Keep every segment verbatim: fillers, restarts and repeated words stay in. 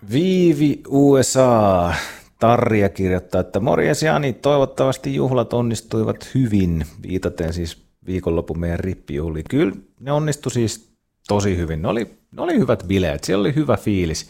Viivi U S A. Tarja kirjoittaa, että morjes Jani, toivottavasti juhlat onnistuivat hyvin, viitaten siis viikonlopun meidän rippijuhliin. Kyllä ne onnistu siis tosi hyvin, ne oli, ne oli hyvät bileet, siellä oli hyvä fiilis.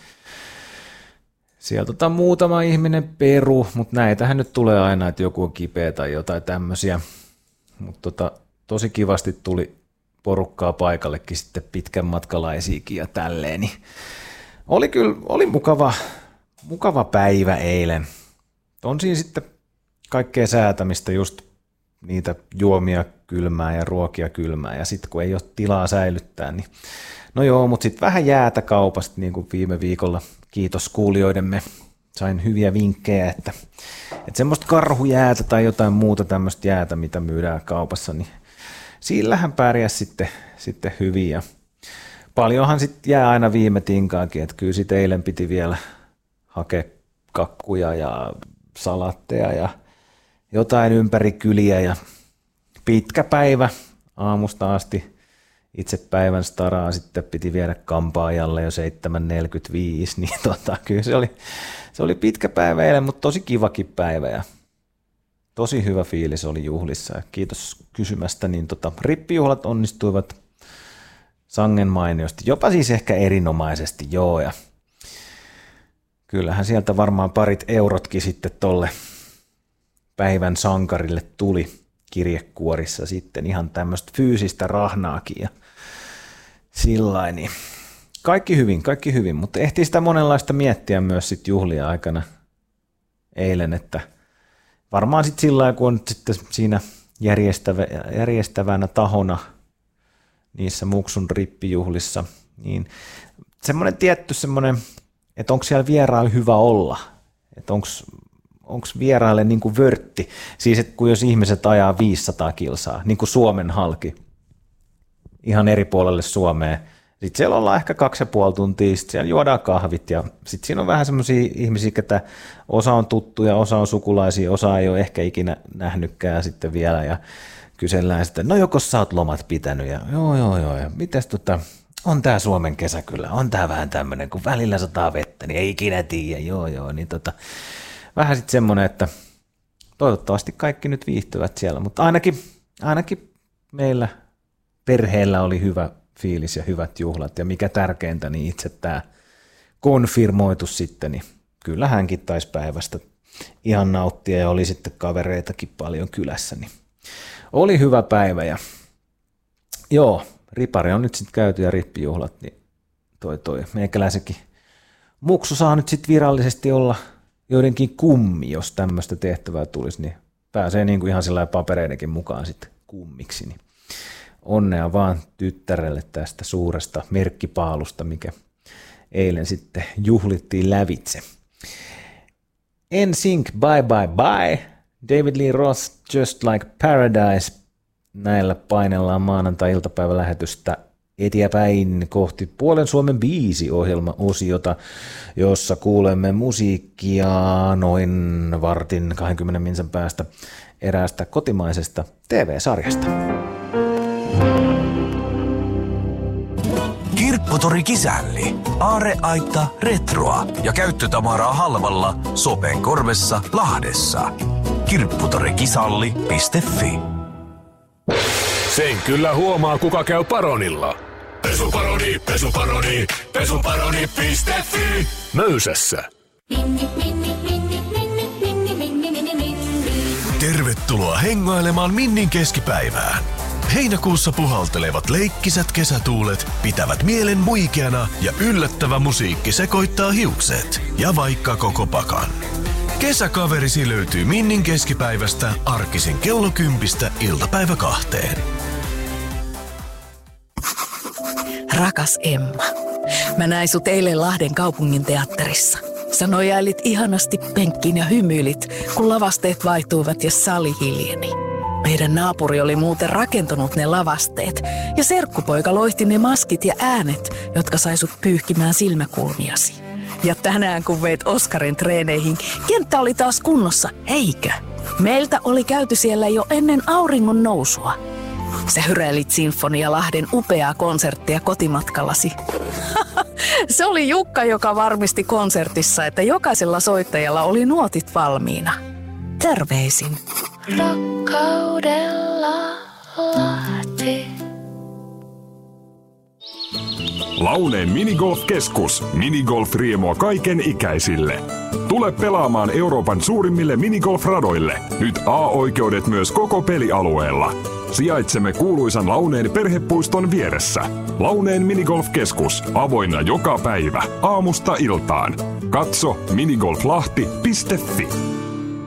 Siellä tota, muutama ihminen peru, mutta näitähän nyt tulee aina, että joku on kipeä tai jotain tämmöisiä. Mutta tota, tosi kivasti tuli porukkaa paikallekin sitten pitkän matkalaisiakin ja tälleen. Niin oli kyllä, oli mukava, mukava päivä eilen. On siinä sitten kaikkea säätämistä, just niitä juomia kylmää ja ruokia kylmää. Ja sitten kun ei ole tilaa säilyttää, niin no joo, mutta sitten vähän jäätä kaupasta, niin kuin viime viikolla. Kiitos kuulijoidemme. Sain hyviä vinkkejä, että, että semmoista karhujäätä tai jotain muuta tämmöistä jäätä, mitä myydään kaupassa, niin sillähän pärjäs sitten, sitten hyvin. Ja paljonhan sitten jää aina viime tinkaakin, että kyllä sitten eilen piti vielä hakea kakkuja ja salatteja ja jotain ympäri kyliä ja pitkä päivä aamusta asti. Itse päivän staraa sitten piti viedä kampaajalle jo seitsemän neljäkymmentäviisi, niin tota, kyllä se oli, se oli pitkä päivä eilen, mutta tosi kivakin päivä ja tosi hyvä fiilis oli juhlissa. Kiitos kysymästä, niin tota, rippijuhlat onnistuivat sangen mainiosti, jopa siis ehkä erinomaisesti, joo, ja kyllähän sieltä varmaan parit eurotkin sitten tolle päivän sankarille tuli kirjekuorissa sitten ihan tämmöistä fyysistä rahnaakin ja sillain, niin kaikki hyvin, kaikki hyvin, mutta ehtii sitä monenlaista miettiä myös sitten juhlia aikana eilen, että varmaan sitten sillä lailla, kun on sitten siinä järjestävä, järjestävänä tahona niissä Muksun rippijuhlissa, niin semmoinen tietty semmoinen, että onko siellä vierailla hyvä olla, että onko onko vieraille niin kuin vörtti, siis että kun jos ihmiset ajaa viisisataa kilsaa, niin kuin Suomen halki, ihan eri puolelle Suomeen, sitten siellä ollaan ehkä kaksi ja puoli tuntia, sitten siellä juodaan kahvit ja sitten siinä on vähän semmoisia ihmisiä, että osa on tuttuja, osa on sukulaisia, osa ei ole ehkä ikinä nähnytkään sitten vielä ja kysellään sitten, no joko sä oot lomat pitänyt ja joo joo joo ja mites tota, on tää Suomen kesä kyllä, on tää vähän tämmöinen, kun välillä sataa vettä, niin ei ikinä tiedä, joo joo, niin tota, vähän sitten semmoinen, että toivottavasti kaikki nyt viihtyvät siellä, mutta ainakin, ainakin meillä perheellä oli hyvä fiilis ja hyvät juhlat, ja mikä tärkeintä, niin itse tämä konfirmoitu sitten, niin kyllä hänkin taisi päivästä ihan nauttia, ja oli sitten kavereitakin paljon kylässä, niin oli hyvä päivä, ja joo, ripari on nyt sitten käyty ja rippijuhlat, niin toi toi meikäläisenkin Muksu saa nyt sitten virallisesti olla joidenkin kummi, jos tämmöistä tehtävää tulisi, niin pääsee niin kuin ihan sellainen papereidenkin mukaan sitten kummiksi. Niin onnea vaan tyttärelle tästä suuresta merkkipaalusta, mikä eilen sitten juhlittiin lävitse. N Sync, Bye Bye Bye, David Lee Roth, Just Like Paradise. Näillä painellaan maanantai-iltapäivälähetystä eteenpäin kohti Puolen Suomen biisi-ohjelma-osiota, jossa kuulemme musiikkia noin vartin kaksikymmentä minsan päästä eräästä kotimaisesta T V-sarjasta. Kirpputori Kisälli, aarreaitta, retroa ja käyttötavaraa halvalla Sopenkorvessa, Lahdessa. kirpputorikisalli piste fi. Sen kyllä huomaa, kuka käy Paronilla. Pesuparoni, pesuparoni, pesuparoni piste fi. Möysässä. Tervetuloa hengailemaan Minnin keskipäivään. Heinäkuussa puhaltelevat leikkisät kesätuulet pitävät mielen muikeana ja yllättävä musiikki sekoittaa hiukset ja vaikka koko pakan. Kesäkaverisi löytyy Minnin keskipäivästä arkisin kello kympistä iltapäivä kahteen. Rakas Emma, mä näin sut eilen Lahden kaupungin teatterissa. Sä nojailit ihanasti penkkiin ja hymyilit, kun lavasteet vaihtuivat ja sali hiljeni. Meidän naapuri oli muuten rakentanut ne lavasteet ja serkkupoika loihti ne maskit ja äänet, jotka sai sut pyyhkimään silmäkulmiasi. Ja tänään kun veit Oskarin treeneihin, kenttä oli taas kunnossa, eikö? Meiltä oli käyty siellä jo ennen auringon nousua. Sä hyräilit Sinfonia Lahden upeaa konserttia kotimatkallasi. Se oli Jukka, joka varmisti konsertissa, että jokaisella soittajalla oli nuotit valmiina. Terveisin. Rakkaudella Lahti. Launeen minigolf-keskus. Minigolf-riemua kaiken ikäisille. Tule pelaamaan Euroopan suurimmille minigolf-radoille. Nyt A-oikeudet myös koko pelialueella. Sijaitsemme kuuluisan Launeen perhepuiston vieressä. Launeen minigolf-keskus. Avoinna joka päivä. Aamusta iltaan. Katso minigolflahti piste fi.